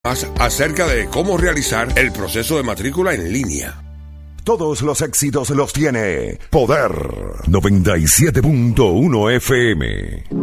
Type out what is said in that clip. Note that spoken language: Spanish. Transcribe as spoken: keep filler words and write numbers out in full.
Más acerca de cómo realizar el proceso de matrícula en línea. Todos los éxitos los tiene Poder noventa y siete punto uno F M.